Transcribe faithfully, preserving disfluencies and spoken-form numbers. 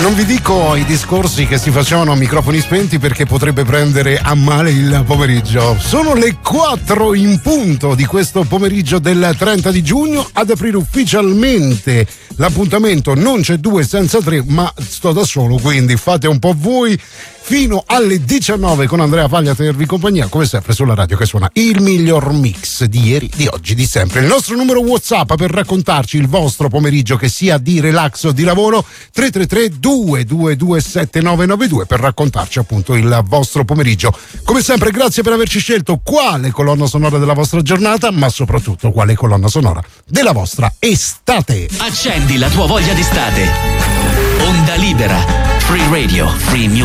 Non vi dico i discorsi che si facevano a microfoni spenti perché potrebbe prendere a male il pomeriggio. Sono le quattro in punto di questo pomeriggio del trenta di giugno. Ad aprire ufficialmente l'appuntamento non c'è due senza tre, ma sto da solo, quindi fate un po' voi. Fino alle diciannove con Andrea Paglia a tenervi compagnia, come sempre sulla radio che suona il miglior mix di ieri, di oggi, di sempre. Il nostro numero WhatsApp per raccontarci il vostro pomeriggio, che sia di relax o di lavoro, tre tre tre due due due sette nove nove due, per raccontarci appunto il vostro pomeriggio. Come sempre grazie per averci scelto quale colonna sonora della vostra giornata, ma soprattutto quale colonna sonora della vostra estate. Accendi la tua voglia d'estate. Onda Libera, Free Radio, Free Music.